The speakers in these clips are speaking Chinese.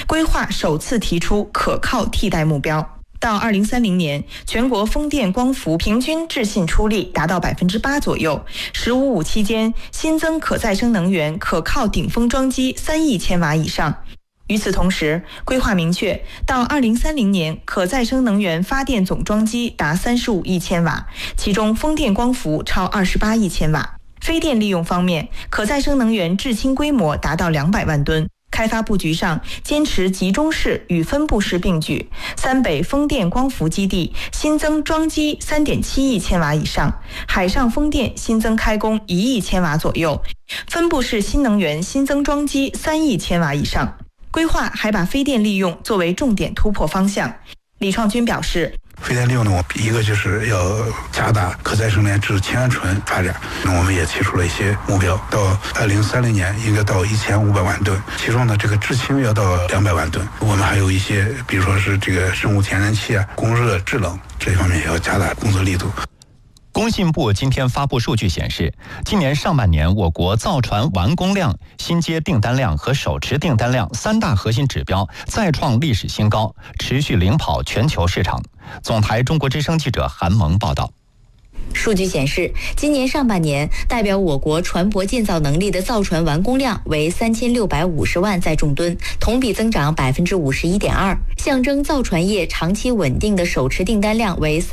规划首次提出可靠替代目标。到2030年，全国风电光伏平均质信出力达到8%左右。“15+5”期间，新增可再生能源可靠顶峰装机3亿千瓦以上。与此同时，规划明确，到2030年，可再生能源发电总装机达35亿千瓦，其中风电光伏超28亿千瓦。非电利用方面，可再生能源制氢规模达到200万吨。开发布局上，坚持集中式与分布式并举。三北风电光伏基地新增装机3.7亿千瓦以上，海上风电新增开工1亿千瓦左右，分布式新能源新增装机3亿千瓦以上。规划还把非电利用作为重点突破方向。李创军表示， 非电利用呢，一个就是要加大可再生能源至氢氨醇发展，我们也提出了一些目标，到2030年应该到1500万吨，其中呢这个制氢要到200万吨。我们还有一些，比如说是这个生物天然气啊、供热制冷这方面也要加大工作力度。 工信部今天发布数据显示，今年上半年我国造船完工量、新接订单量和手持订单量3大核心指标再创历史新高，持续领跑全球市场。总台中国之声记者韩萌报道。 数据显示，今年上半年代表我国船舶建造能力的造船完工量为3650万载重吨，同比增长51.2%，象征造船业长期稳定的手持订单量为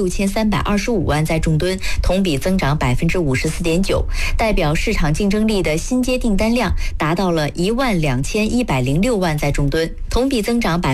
36325万载重吨，同比增长54.9%，代表市场竞争力的新接订单量达到了12106万载重吨，同比增长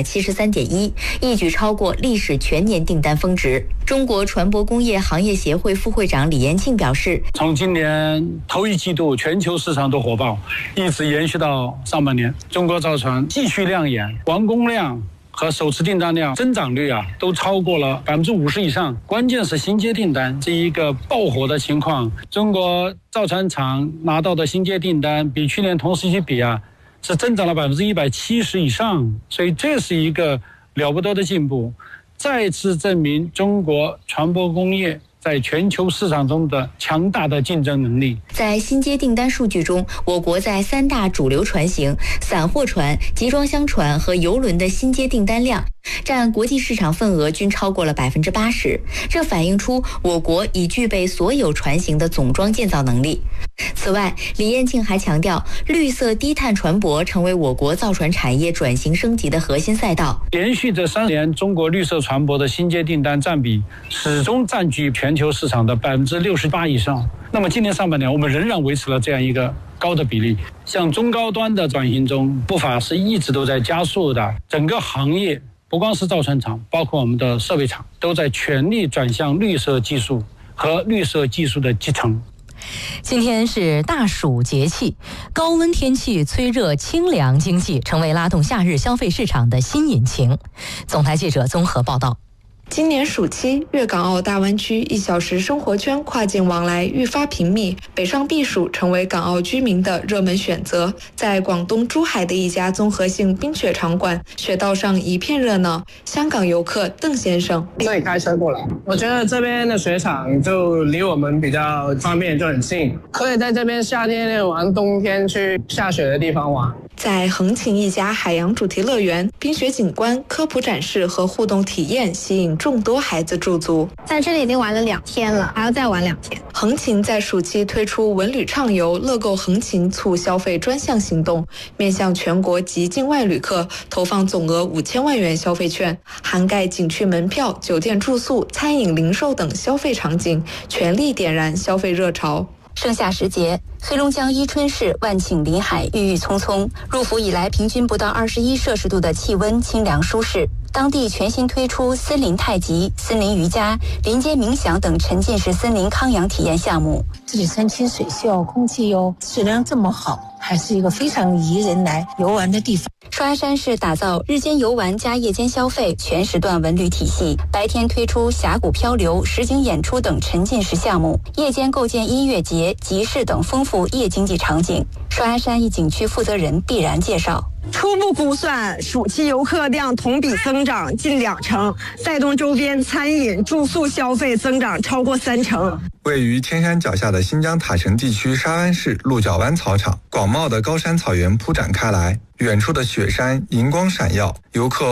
173.1%，一举超过历史全年订单峰值。中国船舶工业行业协会副会长李延庆表示， 从今年头一季度全球市场都火爆，一直延续到上半年，中国造船继续亮眼，完工量和手持订单量增长率都超过了50%以上。关键是新接订单这一个爆火的情况，中国造船厂拿到的新接订单比去年同时期比是增长了170%以上，所以这是一个了不得的进步，再次证明中国船舶工业在全球市场中的强大的竞争能力。 在新接订单数据中，我国在3大主流船型、散货船、集装箱船和邮轮的新接订单量占国际市场份额均超过了80%，这反映出我国已具备所有船型的总装建造能力。此外，李彦庆还强调，绿色低碳船舶成为我国造船产业转型升级的核心赛道。 连续这3年，中国绿色船舶的新接订单占比始终占据全球市场的68%以上。那么今年上半年，我们仍然维持了这样一个高的比例。像中高端的转型中，步伐是一直都在加速的，整个行业不光是造船厂，包括我们的设备厂，都在全力转向绿色技术和绿色技术的集成。 今天是大暑节气，高温天气催热清凉经济，成为拉动夏日消费市场的新引擎。总台记者综合报道。 今年暑期，粤港澳大湾区1小时生活圈跨境往来愈发频密，北上避暑成为港澳居民的热门选择。在广东珠海的一家综合性冰雪场馆，雪道上一片热闹。香港游客邓先生自己开车过来，我觉得这边的雪场就离我们比较方便，就很近，可以在这边夏天玩，冬天去下雪的地方玩。 在横琴一家海洋主题乐园，冰雪景观、科普展示和互动体验吸引众多孩子驻足。 在这里已经玩了2天了，还要再玩2天。 横琴在暑期推出文旅畅游、乐购横琴促消费专项行动，面向全国及境外旅客投放总额5000万元消费券，涵盖景区门票、酒店住宿、餐饮零售等消费场景，全力点燃消费热潮。 盛夏时节，黑龙江伊春市万顷林海郁郁葱葱，入伏以来平均不到21摄氏度的气温清凉舒适。当地全新推出森林太极、森林瑜伽、林间冥想等沉浸式森林康养体验项目。 这里山清水秀，空气质量这么好，还是一个非常宜人来游玩的地方。 双鸭山市打造日间游玩加夜间消费全时段文旅体系，白天推出峡谷漂流、实景演出等沉浸式项目，夜间构建音乐节、集市等丰富夜经济场景。双鸭山一景区负责人毕然介绍， 初步估算，暑期游客量同比增长近2成，带动周边餐饮、住宿消费增长超过3成。 位于天山脚下的新疆塔城地区沙湾市鹿角湾草场，广袤的高山草原铺展开来，远处的雪山银光闪耀，游客